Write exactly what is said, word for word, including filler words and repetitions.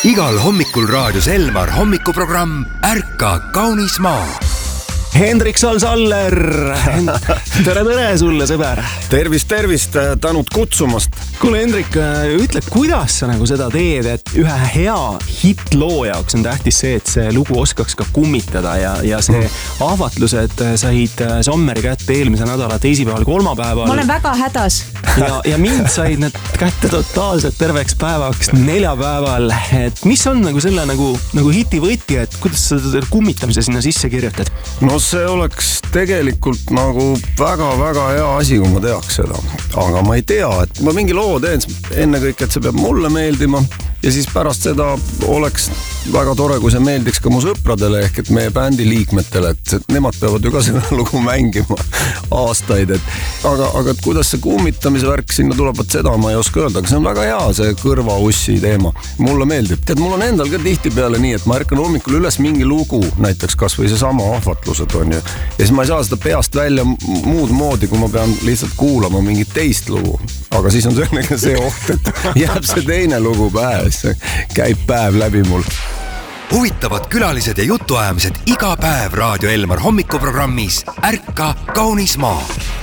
Igal hommikul raadios Elmar hommikuprogramm Ärka kaunis maa. Hendrik Sal-Saller, tere tere sulle, sõber. Tervist, tervist, tänud kutsumast. Kuule, Hendrik, ütle, kuidas sa nagu seda teed, et ühe hea hitloo jaoks on tähtis see, et see lugu oskaks ka kummitada ja, ja see ahvatlus, et said Sommeri kätte eelmise nädala teisipäeval, kolmapäeval. Ma olen väga hädas. Ja, ja mind said need kätte totaalselt terveks päevaks neljapäeval. Et mis on nagu selle nagu, nagu hiti võti, et kuidas sa kummitamise sinna sisse kirjutad? No see oleks tegelikult nagu väga-väga hea asi, kui ma teaks seda. Aga ma ei tea, et ma mingi loo teen enne kõik, et see peab mulle meeldima ja siis pärast seda oleks väga tore, kui see meeldiks ka mu sõpradele ehk et meie bändi liikmetele, et nemad peavad ju ka seda lugu mängima aastaid. Et, aga, aga et kuidas see kummitamise värk sinna tuleb, et seda ma ei oska öelda, aga see on väga hea, see kõrvaussi teema. Mulle meeldib. Tead, mul on endal ka tihtipeale nii, et ma ärkan hommikul üles mingi lugu, näiteks kas või see sama ahvatlused on ju. Ja siis ma ei saa seda peast välja muud moodi, kui ma pean lihtsalt kuulama mingit teist lugu. Aga siis on sellega see oht, et jääb see teine lugu pähe, see käib päev läbi mul. Huvitavad külalised ja jutuajamised iga päev Raadio Elmar hommikuprogrammis Ärka kaunis maa.